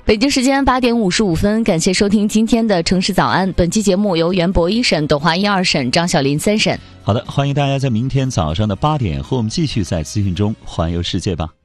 北京时间8点55分，感谢收听今天的城市早安。本期节目由袁博1审、董华1、2审、张小林3审。 好的，欢迎大家在明天早上的8点和我们继续在资讯中环游世界吧。